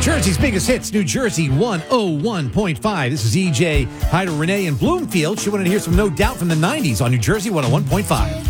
Jersey's biggest hits, New Jersey 101.5. This is EJ. Hi to Renee in Bloomfield. She wanted to hear some No Doubt from the 90s on New Jersey 101.5.